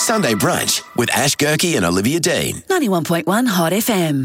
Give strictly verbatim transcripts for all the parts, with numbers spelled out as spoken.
Sunday Brunch with Ash Gerke and Olivia Dean. ninety-one point one Hot F M.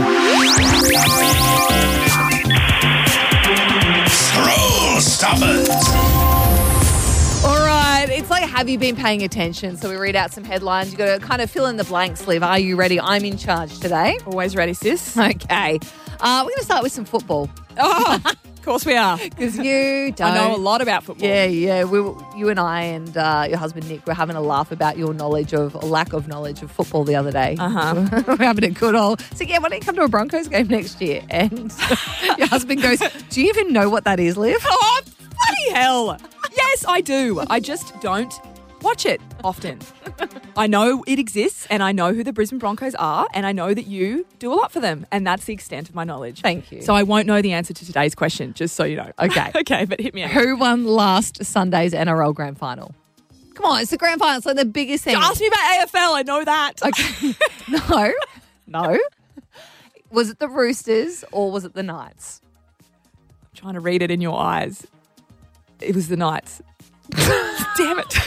Scroll stoppers. All right, it's like, have you been paying attention? So we read out some headlines. You've got to kind of fill in the blanks, Liv. Are you ready? I'm in charge today. Always ready, sis. Okay. Uh, we're going to start with some football. Oh, of course we are. Because you don't. I know a lot about football. Yeah, yeah. We, were- you and I and uh, your husband Nick were having a laugh about your knowledge of, or lack of knowledge of football the other day. Uh-huh. We're having a good old. So, yeah, why don't you come to a Broncos game next year? And your husband goes, do you even know what that is, Liv? Oh, bloody hell. Yes, I do. I just don't watch it often. I know it exists and I know who the Brisbane Broncos are and I know that you do a lot for them and that's the extent of my knowledge. Thank you. So I won't know the answer to today's question, just so you know. Okay. Okay, but hit me out. Who won last Sunday's N R L Grand Final? Come on, it's the Grand Final. It's like the biggest thing. Ask me about A F L, I know that. Okay. No. No. Was it the Roosters or was it the Knights? I'm trying to read it in your eyes. It was the Knights. Damn it.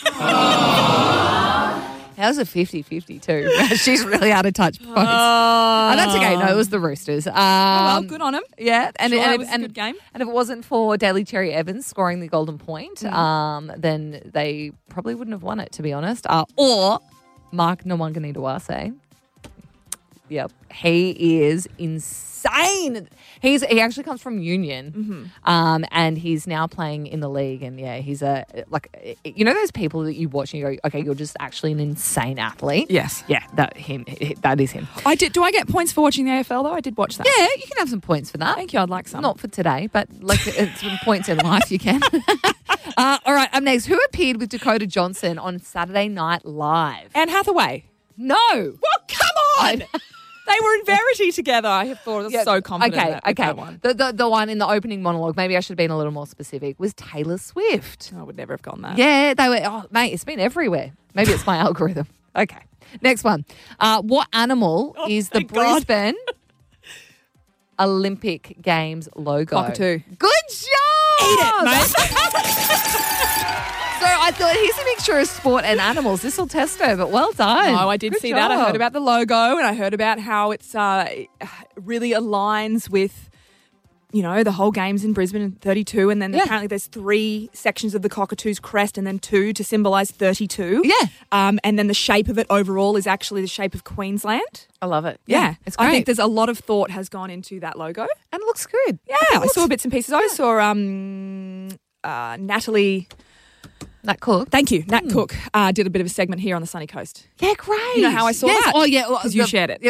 That was a fifty-fifty too. She's really out of touch. Both. Oh, Oh, that's okay. No, it was the Roosters. Um, well, good on him. Yeah, and, Sure, and, it if- was a and, good game. and if it wasn't for Daly Cherry Evans scoring the golden point, um, then they probably wouldn't have won it, to be honest. Uh, or Mark Nwanganidawase. Yep, he is insane. He's he actually comes from Union, Mm-hmm. um, and he's now playing in the league. And yeah, he's a like you know those people that you watch and you go, okay, you're just actually an insane athlete. Yes. Yeah, that him. That is him. I did. Do I get points for watching the A F L though? I did watch that. Yeah, you can have some points for that. Thank you. I'd like some. Not for today, but like it's some points in life you can. uh, all right, up next. Who appeared with Dakota Johnson on Saturday Night Live? Anne Hathaway. No. Well, come on. They were in Verity together. I have thought I was Yeah, so confident Okay, that, with okay. that one. The, the the one in the opening monologue, maybe I should have been a little more specific, was Taylor Swift. I would never have gone that. Yeah, they were, oh, mate, it's been everywhere. Maybe it's my algorithm. Okay. Next one. Uh, what animal Oh, is the thank God. Brisbane Olympic Games logo? Cockatoo. Good job! Eat it, mate. So I thought, here's a mixture of sport and animals. This will test her, but well done. No, I did Good see that. I job. heard about the logo and I heard about how it's uh, really aligns with, you know, the whole games in Brisbane in thirty-two. And then Yeah. apparently there's three sections of the cockatoo's crest and then two to symbolise thirty-two. Yeah. Um, and then the shape of it overall is actually the shape of Queensland. I love it. Yeah. it's great. I think there's a lot of thought has gone into that logo. and it looks good. Yeah, I saw bits and pieces. I saw um, uh, Natalie... That cook. Thank you. Nat Cook uh, did a bit of a segment here on the sunny coast. Yeah, great. You know how I saw yes. that? Oh, yeah. Well, 'Cause you the- shared it. Yeah.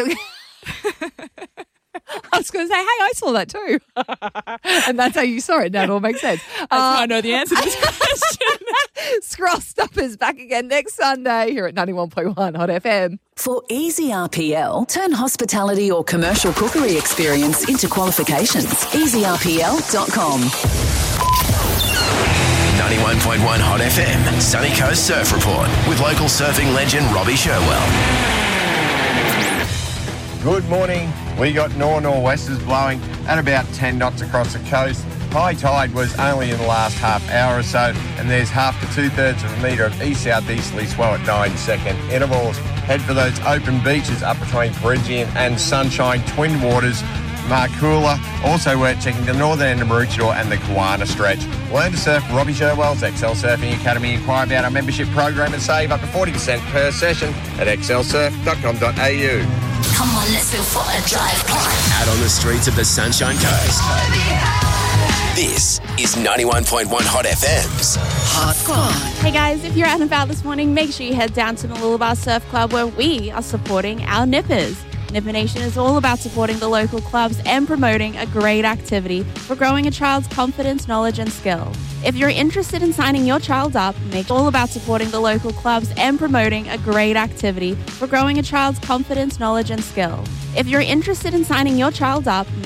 I was going to say, hey, I saw that too. And that's how you saw it. Now it all makes sense. That's how I know the answer to this question. Scroll Stoppers back again next Sunday here at ninety-one point one Hot F M. For easy R P L, turn hospitality or commercial cookery experience into qualifications. easy R P L dot com. ninety-one point one Hot F M, Sunny Coast Surf Report with local surfing legend Robbie Sherwell. Good morning. We got nor-nor'westers blowing at about ten knots across the coast. High tide was only in the last half hour or so, and there's half to two-thirds of a metre of east-southeasterly swell at nine second intervals. Head for those open beaches up between Bridgian and Sunshine, Twin Waters, Markoola. Also, we're checking the northern end of Maroochydore and the Kawana stretch. Learn to surf Robbie Sherwell's Excel Surfing Academy. Inquire about our membership program and save up to forty percent per session at excel surf dot com dot a u. Come on, let's go for a drive. Out on the streets of the Sunshine Coast. This is ninety-one point one Hot F M's Hot Squad. Hey guys, if you're out and about this morning, make sure you head down to Mooloolaba Surf Club where we are supporting our nippers. Nipper Nation is all about supporting the local clubs and promoting a great activity for growing a child's confidence, knowledge and skill. If you're interested in signing your child up, make it all about supporting the local clubs and promoting a great activity for growing a child's confidence, knowledge and skill. If you're interested in signing your child up,